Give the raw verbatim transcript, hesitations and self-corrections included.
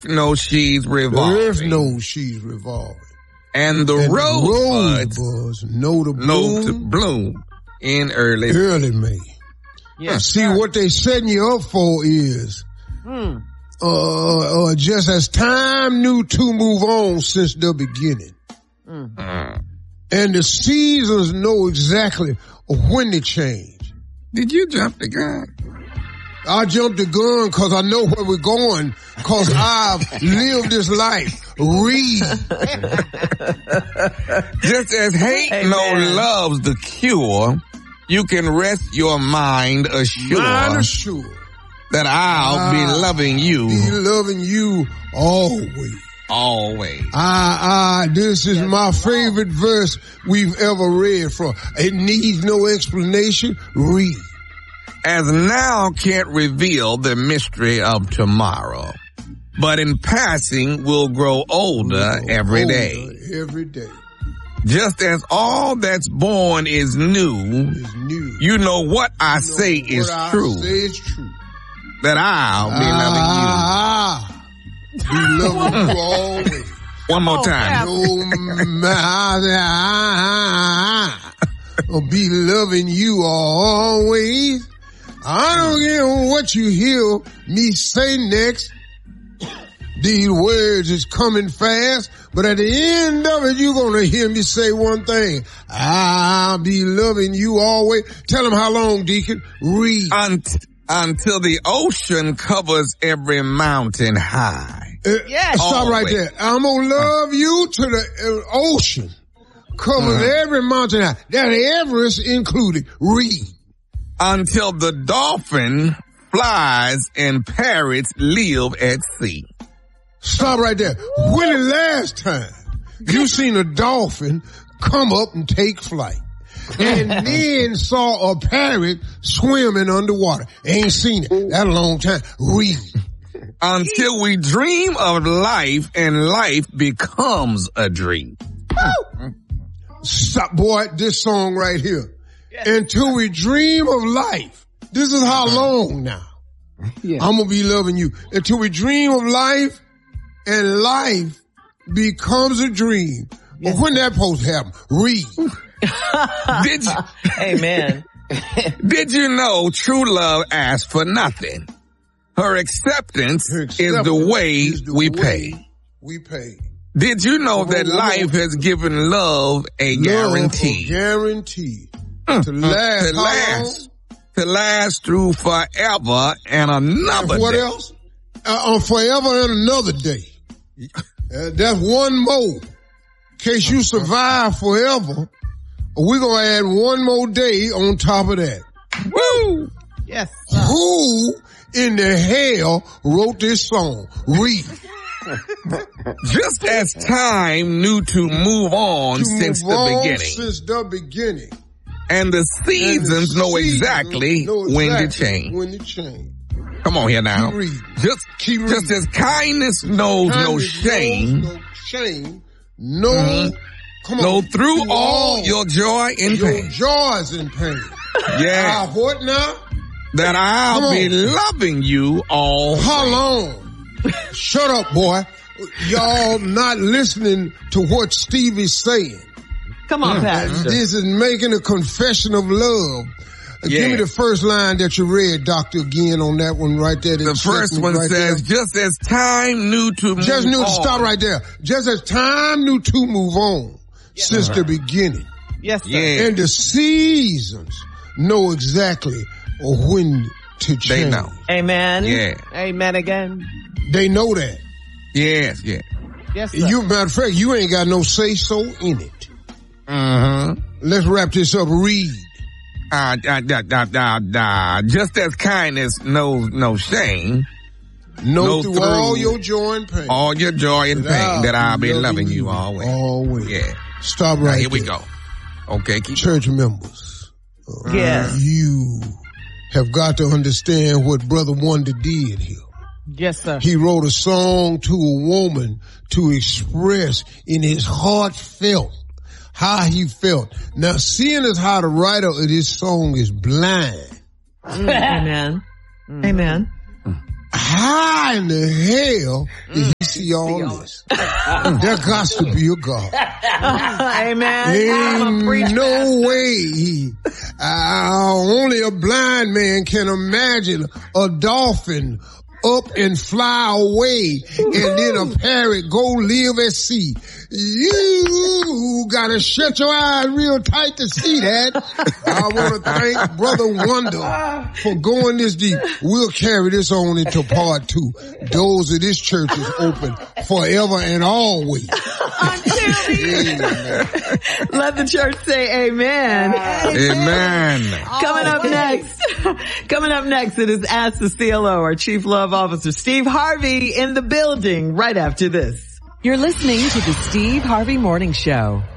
knows she's revolving. The earth knows she's revolving. And the and rosebuds rose know to bloom, know to bloom in early early May. Yeah. See, what they setting you up for is, Hmm. uh, uh, just as time knew to move on since the beginning. Mm. Mm. And the seasons know exactly when to change. Did you jump the gun? I jumped the gun because I know where we're going, because I've lived this life. Read. Just as hate Amen. no loves the cure, you can rest your mind assured Mind assured. that I'll I'll be loving you Be loving you always. always. Ah, ah, this is my favorite verse we've ever read from. It needs no explanation. Read. As now can't reveal the mystery of tomorrow, but in passing will grow older every Older day. Every day. Just as all that's born is new, Is new. you know what I You know say what is I true, say is true. that I'll be Ah, be loving you always. loving you. One more Oh, time. No matter, I'll be loving you always. I don't care what you hear me say next. These words is coming fast, but at the end of it, you're going to hear me say one thing. I'll be loving you always. Tell them how long, Deacon. Read. Unt- until the ocean covers every mountain high. Uh, Yes. Stop right Always. there. I'm going to love you to the uh, ocean. Covers Uh-huh. every mountain high. That Everest included. Read. Until the dolphin flies and parrots live at sea. Stop right there. When the last time you seen a dolphin come up and take flight and then saw a parrot swimming underwater? Ain't seen it. That a long time. Read. Until we dream of life and life becomes a dream. Stop, boy, this song right here. Until we dream of life. This is how long now. Yeah. I'm going to be loving you. Until we dream of life and life becomes a dream. But when that supposed to happen? Read. Did you, Amen. did you know true love asks for nothing? Her acceptance, Her is the acceptance way is the we way pay. We pay. Did you know that Whoa, whoa, whoa. life has given love a guarantee? Love, a guarantee. Mm, To last. to how last, to last through forever and another long? What day. else? Uh, on forever and another day. Uh, that's one more. In case you survive forever, we're going to add one more day on top of that. Woo! Yes. Who in the hell wrote this song? Read. Just as time knew to move on To since move the on beginning, Since the beginning. and the And the seasons know seasons exactly know when to exactly change. When to change. Come on here now. Keep reading. Just, Keep just reading. as kindness knows no Kindness shame, knows No shame. No. Mhm. Come on. no through all your joy and your pain. joys and pain. Yeah, Ah, what now? that I'll Come be on. loving you all. How long? Shut up, boy. Y'all not listening to what Stevie's saying. Come on, Pastor. This is making a confession of love. Uh, Yeah. Give me the first line that you read, Doctor, again on that one right there. The That first segment one right says, there. just as time knew to move Just knew to on. stop right there. Just as time knew to move on since the beginning. Yes, sir. Yeah, And the seasons know exactly when to change. they know. Amen. Yeah. Amen again. They know that. Yes, yeah. Yes, sir. You, matter of fact, you ain't got no say-so in it. Mm-hmm. Let's wrap this up. Read. Uh, uh, da, da, da, da. Just as kindness knows no shame, Know Know through, through all your joy and pain. all your joy and pain, that I'll be loving you always. Always. Yeah. Stop Now, right here we there. go. Okay, keep Church members, uh, Yes. you have got to understand what Brother Wonder did here. Yes, sir. He wrote a song to a woman to express in his heartfelt how he felt. Now, seeing as how the writer of this song is blind, Amen. Amen. how in the hell did he see all this? There got to be a God. Amen. Ain't no way. Uh, only a blind man can imagine a dolphin up and fly away, and then a parrot go live at sea. You gotta shut your eyes real tight to see that. I want to thank Brother Wonder for going this deep. We'll carry this on into part two. Doors of this church is open forever and always. Until the Let the church say amen. Amen. Coming up next, coming up next, it is Ask the C L O, our Chief Love Officer, Steve Harvey, in the building right after this. You're listening to the Steve Harvey Morning Show.